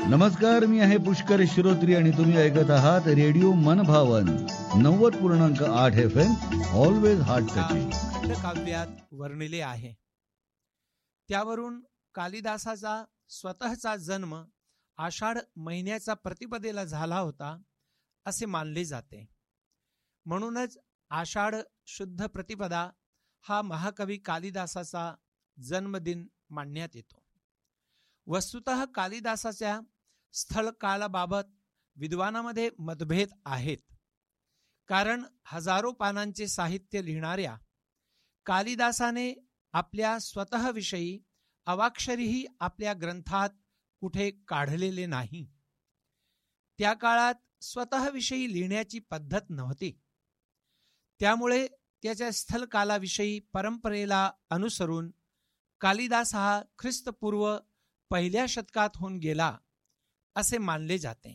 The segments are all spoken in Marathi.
नमस्कार, मी आहे पुष्कर श्रोत्री आणि तुम्ही ऐकत आहात रेडिओ मनभावन 90.8 FM. Always heart touching. खंडकाव्यात वर्णिले आहे. त्यावरून कालिदासाचा स्वतःचा जन्म आषाढ महिन्याचा प्रतिपदेला झाला होता असे मानले जाते. म्हणूनच आषाढ शुद्ध प्रतिपदा हा महाकवी कालिदासाचा जन्मदिन मानण्यात येतो. वस्तुतः कालिदासाच्या स्थळ काळाबाबत विद्वानामध्ये मतभेद आहेत. कारण हजारो पानांचे साहित्य लिहिणाऱ्या कालिदासाने आपल्या स्वतःविषयी अवाक्षरीही आपल्या ग्रंथात कुठे काढलेले नाही. त्या काळात स्वतःविषयी लिहिण्याची पद्धत नव्हती. त्यामुळे त्याच्या स्थलकालाविषयी परंपरेला अनुसरून कालिदास हा ख्रिस्तपूर्व 1 शतकात होऊन गेला असे मानले जाते.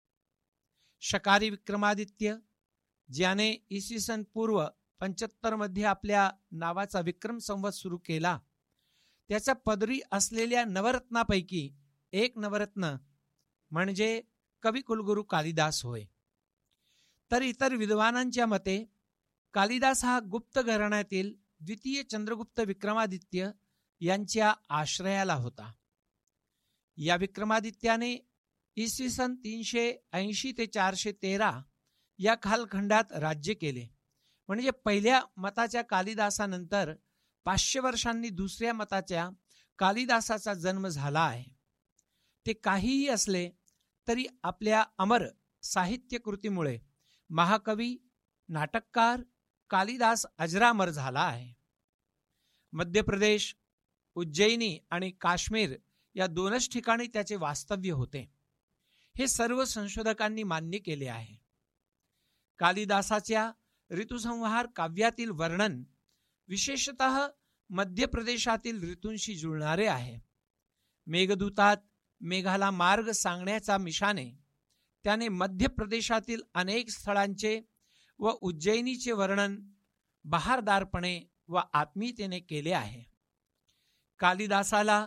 शकारी विक्रमादित्य ज्याने इसवी पूर्व 75 मध्ये आपल्या नावाचा विक्रम संवत सुरू केला, त्याच्या पदरी असलेल्या नवरत्नापैकी एक नवरत्न म्हणजे कविकुलगुरू कालिदास होय. तर इतर विद्वानांच्या मते कालिदास हा गुप्त घराण्यातील द्वितीय चंद्रगुप्त विक्रमादित्य यांच्या आश्रयाला होता. या विक्रमादित्याने इसवी 380 ते 413 या कालखंडात राज्य केले. म्हणजे पहिल्या मताच्या कालिदासानंतर 500 वर्षांनी दुसऱ्या मताच्या कालिदासाचा जन्म झाला आहे. ते काहीही असले तरी आपल्या अमर साहित्य कृतीमुळे महाकवी नाटककार कालिदास अजरामर झाला आहे. मध्य प्रदेश, उज्जैनी आणि काश्मीर या 2च ठिकाणी त्याचे वास्तव्य होते. हे सर्व संशोधकांनी मान्य केले आहे. कालिदासाच्या ऋतुसंहार काव्यातील वर्णन विशेषतः मध्य प्रदेशातील ऋतूंशी जुळणारे आहे. मेघदूतात मेघाला मार्ग सांगण्याचा मिशाने त्याने मध्य प्रदेशातील अनेक स्थळांचे व उज्जैनीचे वर्णन बहारदारपणे व आत्मीयतेने केले आहे. कालिदासाला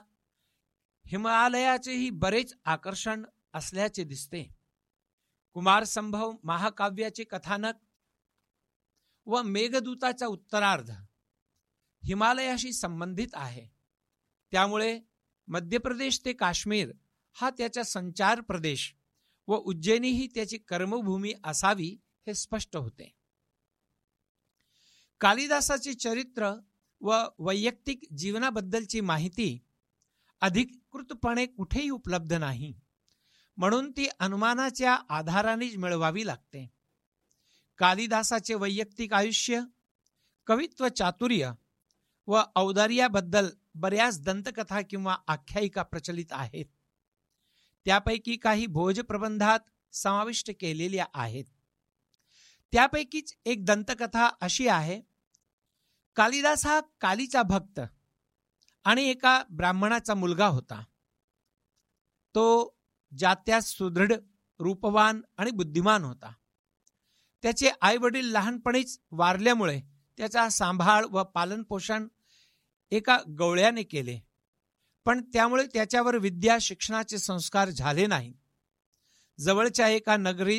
हिमालयाचेही बरेच आकर्षण असल्याचे दिसते. कुमारसंभव महाकाव्याचे कथानक व मेघदूताचा उत्तरार्ध हिमालयाशी संबंधित आहे. त्यामुळे मध्य प्रदेश ते काश्मीर हा त्याचा संचार प्रदेश व उज्जैनी ही त्याची कर्मभूमी असावी हे स्पष्ट होते. कालिदासाचे चरित्र व वैयक्तिक जीवनाबद्दलची माहिती अधिकृतपणे कुठेही उपलब्ध नाही. म्हणून ती अनुमानाच्या आधारानेच मिळवावी लागते. कालिदासाचे वैयक्तिक आयुष्य, कवित्व चातुर्य व औदार्याबद्दल बऱ्याच दंतकथा किंवा आख्यायिका प्रचलित आहेत. त्यापैकी काही भोजप्रबंधात समाविष्ट केलेल्या आहेत. त्यापैकीच एक दंतकथा अशी आहे. कालिदास हा कालीचा भक्त आणि एका ब्राह्मणाचा मुलगा होता. तो जात्यास सुदृढ, रूपवान आणि बुद्धिमान होता. त्याचे आई वडील लहानपणीच वारल्यामुळे त्याचा सांभाळ व पालनपोषण एका गवळ्याने केले. पण त्यामुळे त्याच्यावर विद्या शिक्षणाचे संस्कार झाले नाहीत. जवळच्या एका नगरीत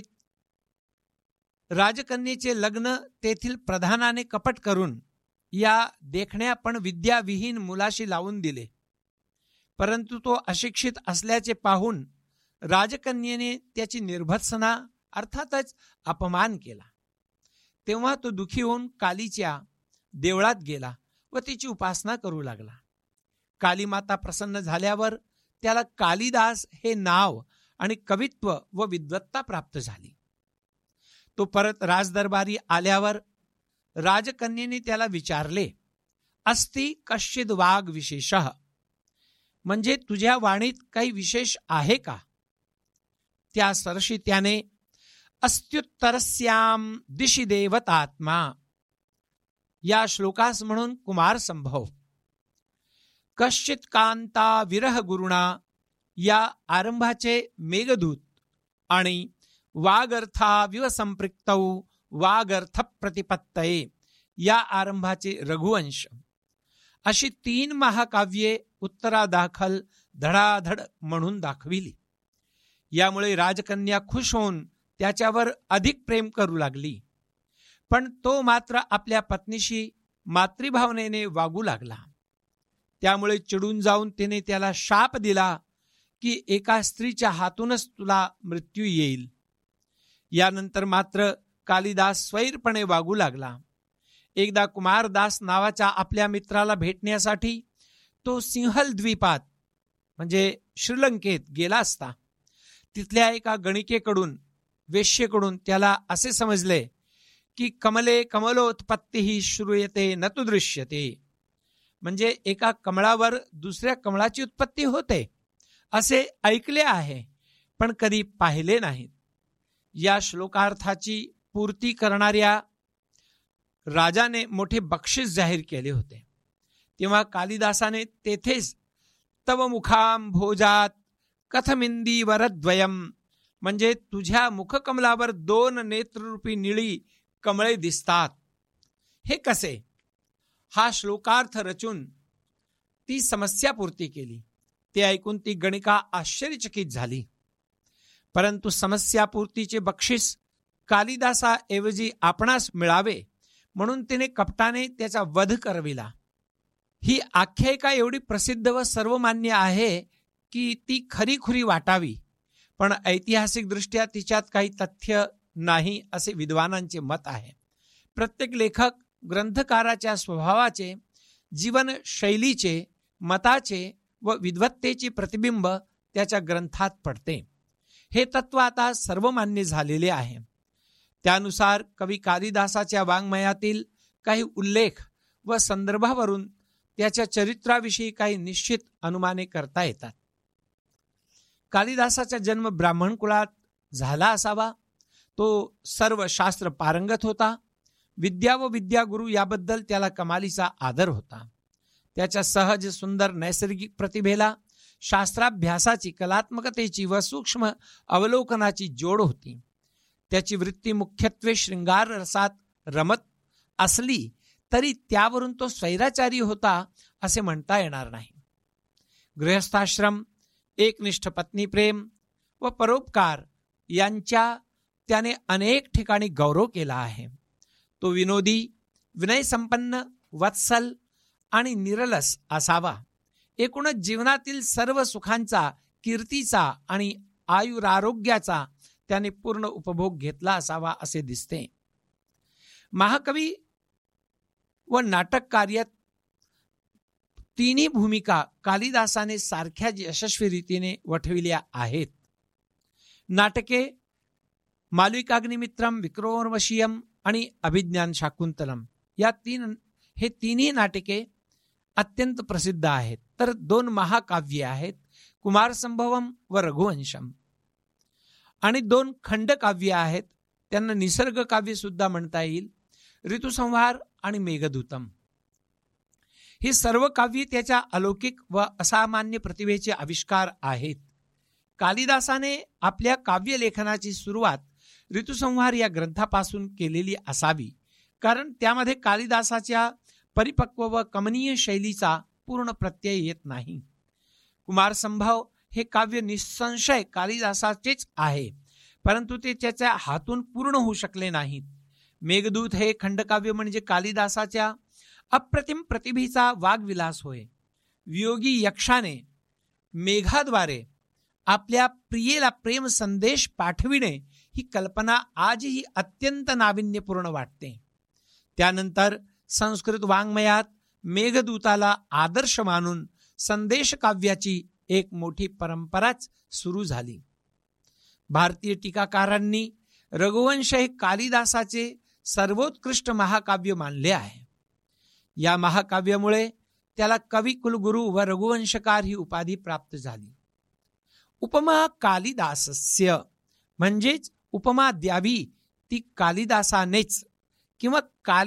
राजकन्येचे लग्न तेथील प्रधानाने कपट करून या देखण्या पण विद्याविहीन मुलाशी लावून दिले. परंतु तो अशिक्षित असल्याचे पाहून राजकन्येने त्याची निर्भत्सना अर्थातच अपमान केला. तेव्हा तो दुखी होऊन कालीच्या देवळात गेला व तिची उपासना करू लागला. कालीमाता प्रसन्न झाल्यावर त्याला कालिदास हे नाव आणि कवित्व व विद्वत्ता प्राप्त झाली. तो परत राजदरबारी आल्यावर राजकन्येने त्याला विचारले, अस्ति कश्चिद वाग विशेषः, म्हणजे तुझ्या वाणीत काही विशेष आहे का? त्या सरशी त्याने अस्त्युत्तरस्याम दिशि देवतात्मा या श्लोकास म्हणून कुमार संभव, कश्चित कांता विरह गुरुणा या आरंभाचे मेघदूत आणि वागर्था विव संपृक्तौ वागर्थ प्रतिपत्तये या आरंभाचे रघुवंश अशी 3 महाकाव्ये उत्तरादाखल धडाधड म्हणून दाखविली. यामुळे राजकन्या खुश होऊन त्याच्यावर अधिक प्रेम करू लागली. पण तो मात्र आपल्या पत्नीशी मातृभावनेने वागू लागला. त्यामुळे चिडून जाऊन तिने त्याला शाप दिला की एका स्त्रीच्या हातूनच तुला मृत्यू येईल. यानंतर मात्र कालिदास स्वैरपणे वागू लागला. एकदा कुमारदास नावाच्या आपल्या मित्राला भेटण्यासाठी तो सिंहल द्वीपात म्हणजे श्रीलंकेत गेला असता तिथल्या एका गणिकेकडून वेश्येकडून त्याला असे समजले की कमले कमलोत्पत्ती श्रूयते न तु दृश्यते, म्हणजे एका कमळावर दुसऱ्या कमळाची उत्पत्ती होते असे ऐकले आहे पण कधी पाहिले नाहीत. या श्लोकार्थाची पूर्ती करणाऱ्या राजाने मोठे बक्षीस जाहीर केले होते. तेव्हा कालिदासाने तेथेच तव मुखाम भोजात कथमिंदी वरद्वयम, म्हणजे तुझ्या मुखकमलावर 2 नेत्ररूपी निळी कमळे दिसतात, हे कसे, हा श्लोकार्थ रचून ती समस्या पूर्ती केली. ते ऐकून ती गणिका आश्चर्यचकित झाली. परंतु समस्यापूर्तीचे बक्षीस कालिदासाऐवजी आपणास मिळावे म्हणून तिने कपटाने त्याचा वध करविला. ही आख्यायिका एवढी प्रसिद्ध व सर्वमान्य आहे की ती खरीखुरी वाटावी, पण ऐतिहासिकदृष्ट्या तिच्यात काही तथ्य नाही असे विद्वानांचे मत आहे. प्रत्येक लेखक ग्रंथकाराच्या स्वभावाचे, जीवनशैलीचे, मताचे व विद्वत्तेचे प्रतिबिंब त्याच्या ग्रंथात पडते. हे तत्व आता सर्वमान्य झालेले आहे. त्यानुसार कवी कालिदासाच्या वाङ्मयातील काही उल्लेख व संदर्भावरून त्याच्या चरित्राविषयी काही निश्चित अनुमाने करता येतात. कालिदासाचा जन्म ब्राह्मण कुळात झाला असावा. तो सर्व शास्त्र पारंगत होता. विद्या व विद्यागुरु याबद्दल त्याला कमालीचा आदर होता. त्याच्या सहज सुंदर नैसर्गिक प्रतिभेला शास्त्राभ्यासाची, कलात्मकतेची व सूक्ष्म अवलोकनाची जोड होती. त्याची वृत्ती मुख्यत्वे शृंगार रसात रमत असली तरी त्यावरून तो स्वैराचारी होता असे म्हणता येणार नाही. गृहस्थाश्रम, एकनिष्ठ पत्नी प्रेम व परोपकार यांच्या त्याने अनेक ठिकाणी गौरव केला आहे. तो विनोदी, विनयसंपन्न, वत्सल आणि निरलस असावा. एकूणच जीवनातील सर्व सुखांचा, कीर्तीचा आणि आयुरारोग्याचा त्याने पूर्ण उपभोग घेतला असावा असे दिसते. महाकवी व नाटक कार्यात तिन्ही भूमिका कालिदासाने सारख्या यशस्वी रीतीने वठविल्या आहेत. नाटके मालविकाग्निमित्रम, विक्रमोर्वशीयम आणि अभिज्ञान शाकुंतलम हे तिन्ही नाटके अत्यंत प्रसिद्ध आहेत. तर 2 महाकाव्ये आहेत, कुमारसंभवम व रघुवंशम, आणि 2 खंडकाव्ये आहेत, त्यांना निसर्ग काव्य सुद्धा म्हणता येईल, ऋतुसंहार आणि मेघदूतम. ही सर्व काव्ये त्याच्या अलौकिक व असामान्य प्रतिभेचे आविष्कार आहेत. कालिदासाने आपल्या काव्यलेखनाची सुरुवात ऋतुसंहार या ग्रंथापासून केलेली असावी, कारण त्यामध्ये कालिदासाच्या परिपक्व व कमनीय शैलीचा पूर्ण प्रत्यय येत नाही. कुमारसंभव हे काव्य निसंशय कालिदासाचेच आहे, परंतु ते त्याच्या हातून पूर्ण होऊ शकले नाहीत. मेघदूत हे खंडकाव्य म्हणजे कालिदासाच्या अप्रतिम प्रतिभेचा वाग्विलास होय. वियोगी यक्षाने मेघाद्वारे आपल्या प्रियेला प्रेम संदेश पाठविणे ही कल्पना आजही अत्यंत नाविन्यपूर्ण वाटते. त्यानंतर संस्कृत वाङ्मयात मेघदूताला आदर्श मानून संदेश काव्याची एक मोठी परंपराच सुरू झाली. भारतीय टीकाकारांनी रघुवंश हे कालिदासाचे सर्वोत्कृष्ट महाकाव्य मानले आहे. या महाकाव्यामुळे त्याला कविकुलगुरू व रघुवंशकार ही उपाधी प्राप्त झाली. उपमा कालिदासस्य म्हणजेच उपमा द्यावी ती कालिदासानेच, किंवा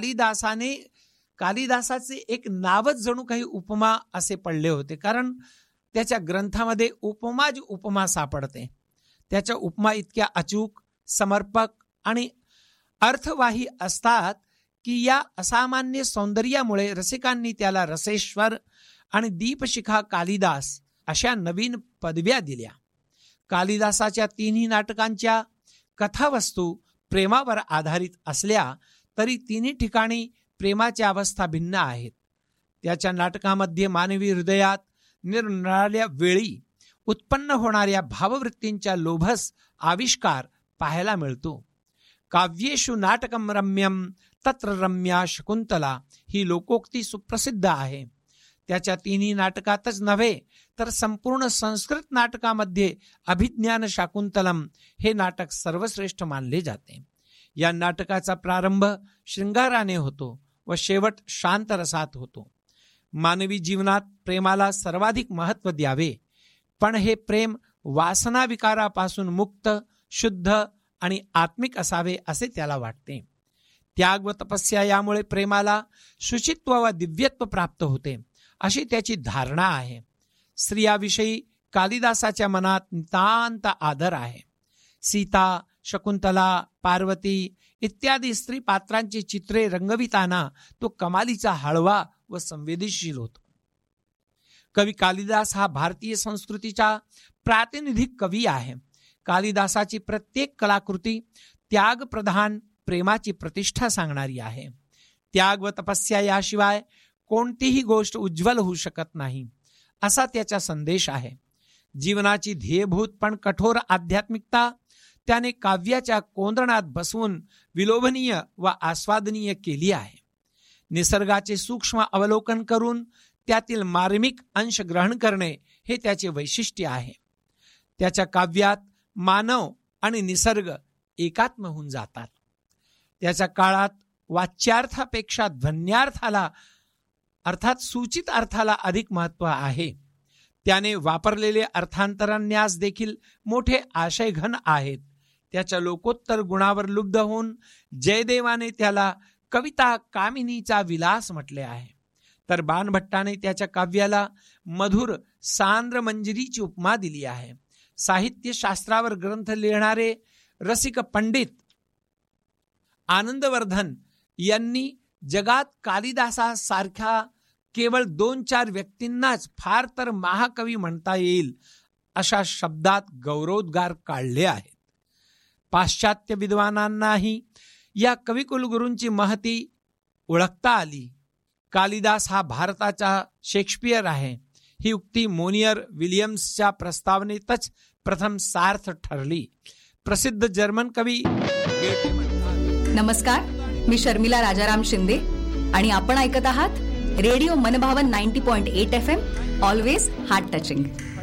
कालिदासाचे एक नावच जणू काही उपमा असे पडले होते, कारण त्याच्या ग्रंथामध्ये उपमाज उपमा सापडते. त्याच्या उपमा इतक्या अचूक, समर्पक आणि अर्थवाही असतात की या असामान्य सौंदर्यामुळे रसिकांनी त्याला रसेश्वर आणि दीपशिखा कालिदास अशा नवीन पदव्या दिल्या. कालिदासाच्या तिन्ही नाटकांच्या कथावस्तू प्रेमावर आधारित असल्या तरी तिन्ही ठिकाणी प्रेमाची अवस्था भिन्न आहेत. त्याच्या नाटकामध्ये मानवी हृदयात निरनिराळ्या वेळी उत्पन्न होणाऱ्या भाववृत्तींच्या लोभस आविष्कार पाहायला मिळतो. काव्येषु नाटकम रम्यम तत्र रम्या शकुंतला ही लोकोक्ती सुप्रसिद्ध आहे. त्याच्या तिन्ही नाटकातच नव्हे तर संपूर्ण संस्कृत नाटकामध्ये अभिज्ञान शाकुंतलम हे नाटक सर्वश्रेष्ठ मानले जाते. या नाटकाचा प्रारंभ शृंगाराने होतो व शेवट शांत रसात होतो. मानवी जीवनात प्रेमाला सर्वाधिक महत्त्व द्यावे, पण हे प्रेम वासना विकारापासून मुक्त, शुद्ध आणि आत्मिक असावे असे त्याला वाटते. त्याग व तपस्या यामुळे प्रेमाला शुचित्व व दिव्यत्व प्राप्त होते अशी त्याची धारणा आहे. स्त्रियाविषयी कालिदासाच्या मनात नितांत आदर आहे. सीता, शकुंतला, पार्वती इत्यादी स्त्री पात्रांची चित्रे रंगविताना तो कमालीचा हळवा व संवेदनशील होतो. कवी कालिदास हा भारतीय संस्कृतीचा प्रातिनिधिक कवी आहे. कालिदासाची प्रत्येक कलाकृती त्यागप्रधान प्रेमाची प्रतिष्ठा सांगणारी आहे. त्याग व तपस्या याशिवाय कोणतीही गोष्ट उज्ज्वल होऊ शकत नाही असा त्याचा संदेश आहे. जीवनाची ध्येयभूत पण कठोर आध्यात्मिकता त्याने काव्याच्या कोंदणात बसवून विलोभनीय व आस्वादनीय केली आहे. निसर्गाचे सूक्ष्म अवलोकन करून त्यातील मार्मिक अंश ग्रहण करणे हे त्याचे वैशिष्ट्य आहे. त्याच्या काव्यात मानव आणि निसर्ग एकात्म होऊन जातात. त्याच्या काळात वाच्यार्थापेक्षा ध्वन्यार्थाला अर्थात सूचित अर्थाला अधिक महत्त्व आहे. त्याने वापरलेले अर्थांतरन्यास देखील मोठे आशयघन आहेत. त्याच्या लोकोत्तर गुणावर लुब्ध होऊन जयदेवाने त्याला कविता कामिनीचा विलास म्हटले आहे, तर बाणभट्टाने त्याच्या काव्याला मधुर सांद्र मंजिरीची उपमा दिली आहे. साहित्यशास्त्रावर ग्रंथ लिहिणारे रसिक पंडित आनंदवर्धन यांनी जगात कालिदासासारख्या केवळ 2-4 व्यक्तींनाच फार तर महाकवी म्हणता येईल अशा शब्दात गौरवोद्गार काढले आहेत. पाश्चात्य विद्वानांनाही या कविकुलगुरूंची महती ओळखता आली. कालिदास हा भारताचा शेक्सपियर आहे ही उक्ती मोनियर विलियम्सच्या प्रस्तावनेतच प्रथम सार्थ ठरली. प्रसिद्ध जर्मन कवी गेटे म्हणतात. नमस्कार, मी शर्मिला राजाराम शिंदे आणि आपण ऐकत आहात रेडिओ मनभावन 90.8 FM, ऑलवेज हार्ट टचिंग.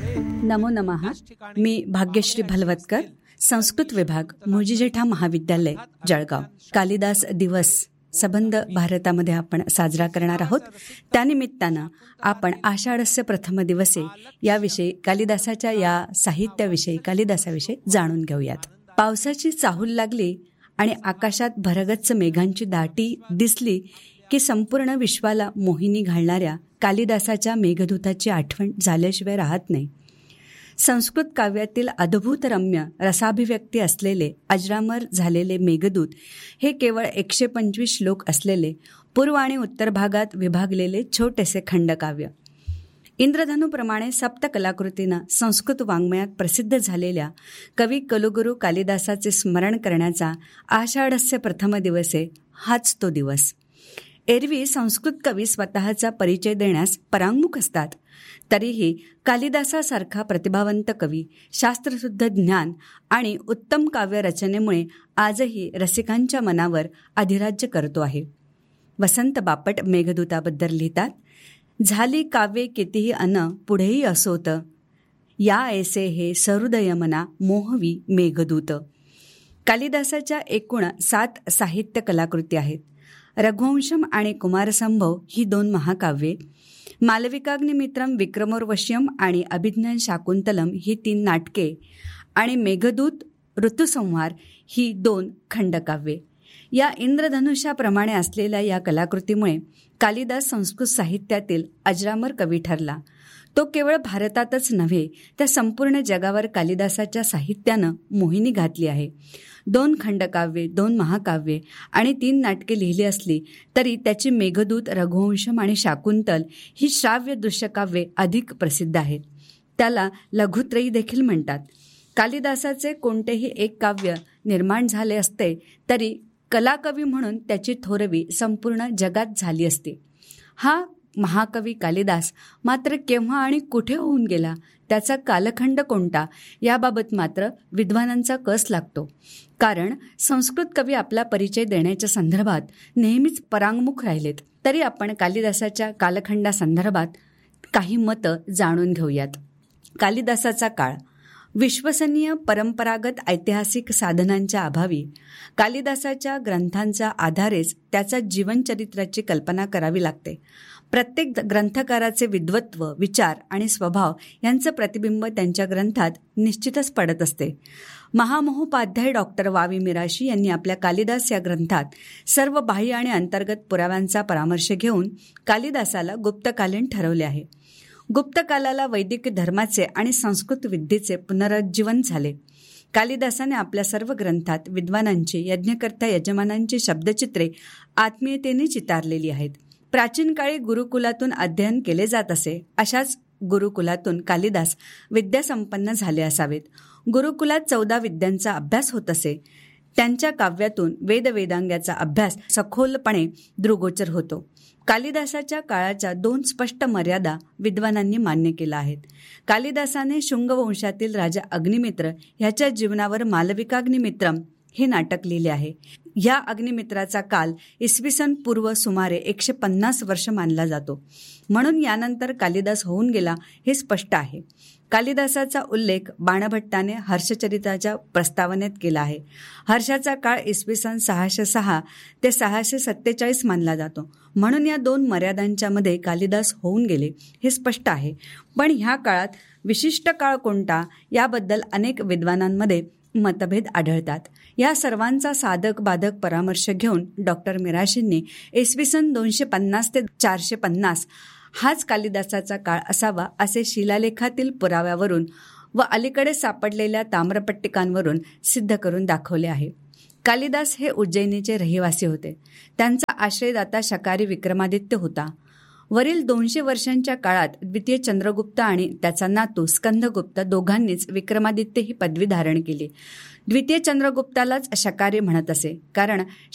नमो नमः. मी भाग्यश्री भलवतकर, संस्कृत विभाग मुळजीजेठा महाविद्यालय जळगाव. कालिदास दिवस संबंध भारतामध्ये आपण साजरा करणार आहोत. त्यानिमित्तानं आपण आषाढस्य प्रथम दिवसे याविषयी कालिदासाच्या या साहित्याविषयी कालिदासाविषयी जाणून घेऊयात. पावसाची चाहूल लागली आणि आकाशात भरगच्च मेघांची दाटी दिसली की संपूर्ण विश्वाला मोहिनी घालणाऱ्या कालिदासाच्या मेघदूताची आठवण झाल्याशिवाय राहत नाही. संस्कृत काव्यातील अद्भुत रम्य रसाभिव्यक्ती असलेले अजरामर झालेले मेघदूत हे केवळ 125 श्लोक असलेले पूर्व आणि उत्तर भागात विभागलेले छोटेसे खंडकाव्य. इंद्रधनुप्रमाणे सप्त कलाकृतीनं संस्कृत वाङ्मयात प्रसिद्ध झालेल्या कवी कुलगुरू कालिदासाचे स्मरण करण्याचा आषाढस्य प्रथम दिवसे हाच तो दिवस. एरवी संस्कृत कवी स्वतःचा परिचय देण्यास परांगमुख असतात, तरीही कालिदासासारखा प्रतिभावंत कवी शास्त्रशुद्ध ज्ञान आणि उत्तम काव्य रचनेमुळे आजही रसिकांच्या मनावर अधिराज्य करतो आहे. वसंत बापट मेघदूताबद्दल लिहितात, झाली काव्ये कितीही अन पुढेही असोत, या ऐसे हे सहृदय मना मोहवी मेघदूत. कालिदासाच्या एकूण 7 साहित्य कलाकृती आहेत. रघुवंशम आणि कुमारसंभव ही 2 महाकाव्ये, मालविकाग्निमित्रम विक्रमोर्वश्यम आणि अभिज्ञान शाकुंतलम ही 3 नाटके आणि मेघदूत ऋतुसंहार ही 2 खंडकाव्ये. या इंद्रधनुष्याप्रमाणे असलेल्या या कलाकृतीमुळे कालिदास संस्कृत साहित्यातील अजरामर कवी ठरला. तो केवळ भारतातच नव्हे तर संपूर्ण जगावर कालिदासाच्या साहित्यानं मोहिनी घातली आहे. 2 खंडकाव्ये, 2 महाकाव्ये आणि 3 नाटके लिहिली असली तरी त्याची मेघदूत, रघुवंशम आणि शाकुंतल ही श्राव्य दृश्यकाव्ये अधिक प्रसिद्ध आहेत. त्याला लघुत्रयी देखील म्हणतात. कालिदासाचे कोणतेही एक काव्य निर्माण झाले असते तरी कलाकवी म्हणून त्याची थोरवी संपूर्ण जगात झाली असती. हा महाकवी कालिदास मात्र केव्हा आणि कुठे होऊन गेला, त्याचा कालखंड कोणता, याबाबत मात्र विद्वानांचा कस लागतो. कारण संस्कृत कवी आपला परिचय देण्याच्या संदर्भात नेहमीच परांगमुख राहिलेत. तरी आपण कालिदासाच्या कालखंडासंदर्भात काही मतं जाणून घेऊयात. कालिदासाचा काळ. विश्वसनीय परंपरागत ऐतिहासिक साधनांच्या अभावी कालिदासाच्या ग्रंथांच्या आधारेच त्याच्या जीवनचरित्राची कल्पना करावी लागते. प्रत्येक ग्रंथकाराचे विद्वत्व, विचार आणि स्वभाव यांचं प्रतिबिंब त्यांच्या ग्रंथात निश्चितच पडत असते. महामहोपाध्याय डॉक्टर वावी मिराशी यांनी आपल्या कालिदास या ग्रंथात सर्व बाह्य आणि अंतर्गत पुराव्यांचा परामर्श घेऊन कालिदासाला गुप्तकालीन ठरवले आहे. गुप्तकालाला वैदिक धर्माचे आणि संस्कृत विद्येचे पुनरुज्जीवन झाले. कालिदासाने आपल्या सर्व ग्रंथात विद्वानांची, यज्ञकर्ता यजमानांची शब्दचित्रे आत्मीयतेने चितारलेली आहेत. प्राचीन काळी गुरुकुलातून अध्ययन केले जात असे. अशाच गुरुकुलातून कालिदास विद्यासंपन्न झाले असावेत. गुरुकुलात 14 विद्यांचा अभ्यास होत असे. त्यांच्या काव्यातून वेदांगाचा अभ्यास सखोलपणे दृगोचर होतो. कालिदासाच्या काळाच्या 2 स्पष्ट मर्यादा विद्वानांनी मान्य केल्या आहेत. कालिदासाने शुंग वंशातील राजा अग्निमित्र ह्याच्या जीवनावर मालविकाग्निमित्रम हे नाटक लिहिले आहे. या अग्निमित्राचा काल इसवी सन पूर्व सुमारे 150 वर्ष मानला जातो. म्हणून यानंतर कालिदास होऊन गेला हे स्पष्ट आहे. कालिदासाचा उल्लेख बाणभट्टाने हर्षचरिताच्या प्रस्तावनेत केला आहे. हर्षाचा काळ इसवी सन 606 ते 647 मानला जातो. म्हणून या 2 मर्यादांच्या मध्ये कालिदास होऊन गेले हे स्पष्ट आहे. पण ह्या काळात विशिष्ट काळ कोणता याबद्दल अनेक विद्वानांमध्ये मतभेद आढळतात. या सर्वांचा साधक बाधक परामर्श घेऊन डॉक्टर मिराशींनी इसवी सन 250 ते 450 हाच कालिदासाचा काळ असावा असे शिलालेखातील पुराव्यावरून व अलीकडे सापडलेल्या ताम्रपट्टिकांवरून सिद्ध करून दाखवले आहे. कालिदास हे उज्जैनीचे रहिवासी होते. त्यांचा आश्रयदाता शकारी विक्रमादित्य होता. वरील 200 वर्षांच्या काळात द्वितीय चंद्रगुप्त आणि त्याचा नातू स्कंदगुप्त दोघांनीच विक्रमादित्य ही पदवी धारण केली. द्वितीय चंद्रगुप्तालाच शकारी म्हणत असे, कारण